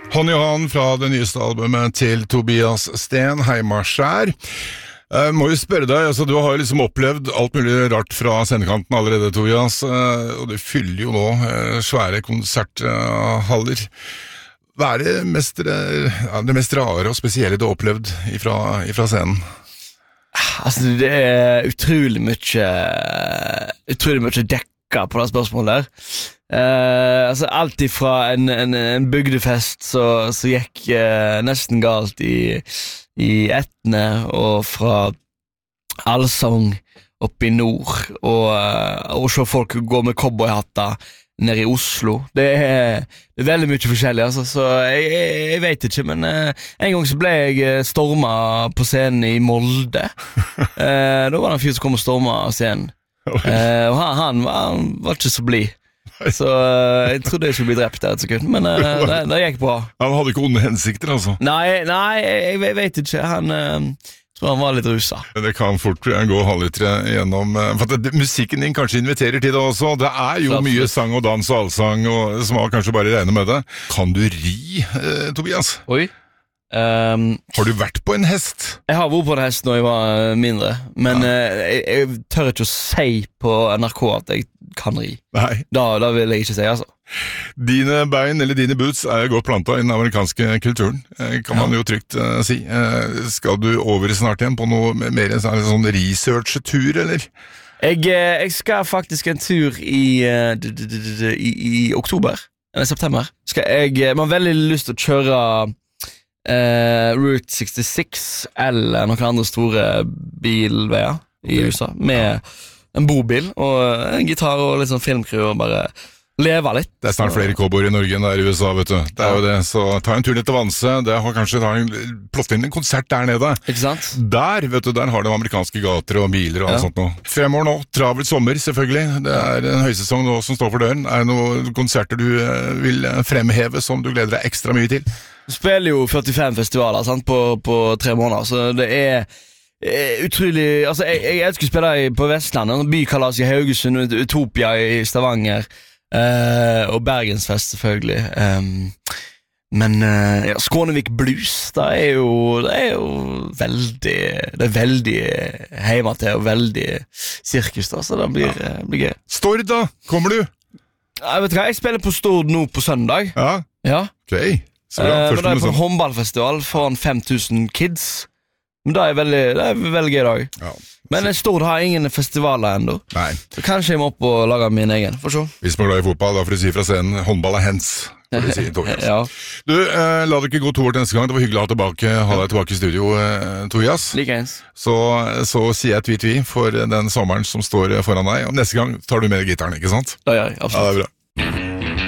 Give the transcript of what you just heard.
Hånd i hånd fra det nyeste albumet til Tobias Sten, Heimaskjær. Jeg må jo spørre deg, altså, du har jo liksom opplevd alt mulig rart fra sendekanten allerede, Tobias, og det fyller jo nå svære konserthaller. Hva er det mest rare og spesielle du har opplevd ifra scenen? Altså, det er utrolig mye dekka på det spørsmålet der. Altså, alt ifra en bygdefest så gikk nesten galt i Etne, og fra allsang opp i nord, og se folk gå med cowboyhatter nede i Oslo. Det er veldig mye forskjellig, altså, så jeg vet ikke, men en gang så ble jeg stormet på scenen i Molde. Da var det en fyr som kom og stormet scenen, og han var ikke så blid. Så jeg trodde jeg skulle bli drept der et sekund, men det gikk bra. Han hadde ikke onde hensikter, altså? Nei, jeg vet ikke. Jeg tror han var litt rusa. Det kan fort gå halvlitere igjennom. For musikken din kanskje inviterer til det også. Det er jo mye sang og dans og allsang, som man kanskje bare regner med det. Kan du ri, Tobias? Oi. Har du vært på en hest? Jeg har vært på en hest når jeg var mindre, men jeg tør ikke å si på NRK at jeg kan ri. Nei. Da vil jeg ikke si, altså. Dine bein, eller dine boots, er godt plantet i den amerikanske kulturen, kan man jo trygt si. Skal du over snart igjen på noe mer sånn research-tur, eller? Jeg skal faktisk en tur i oktober, eller september. Jeg har veldig lyst til å kjøre Route 66 eller noen andre store bilveier i USA, med en bobil og en gitar og litt sånn filmcrew, og bare leve litt. Det er snart flere cowboyer i Norge enn det er i USA, vet du. Det er jo det, så ta en tur ned til Vanse. Det har kanskje plottet inn en konsert der nede. Ikke sant? Der, vet du, der har de amerikanske gater og biler og alt sånt noe. Fremover nå, travelt sommer selvfølgelig. Det er en høysesong nå som står for døren. Er det noen konserter du vil fremheve som du gleder deg ekstra mye til? Du spiller jo 45 festivaler, sant, på 3 måneder, så det er utrolig. Altså, jeg elsker å spille på Vestlandet, Bykalas i Haugesund, Utopia i Stavanger, og Bergensfest selvfølgelig, men Skånevik Blues, det er jo veldig hjemme til, og veldig sirkus da, så det blir gøy. Stord da, kommer du? Jeg vet hva, jeg spiller på Stord nå på søndag. Ja. Ok. Men det er på håndballfestival foran 5000 kids. Men det er veldig gøy dag. Men Stord har ingen festivaler enda. Nei. Så kanskje jeg må opp og lage min egen. Få se. Hvis man er glad i fotball, da får du si fra scenen håndball er hens. Du, la det ikke gå 2 år til neste gang. Det var hyggelig å ha deg tilbake i studio, Tobias. Likeens. Så sier jeg tvi for den sommeren som står foran deg. Og neste gang tar du med gitaren, ikke sant? Det gjør jeg, absolutt. Ja, det er bra.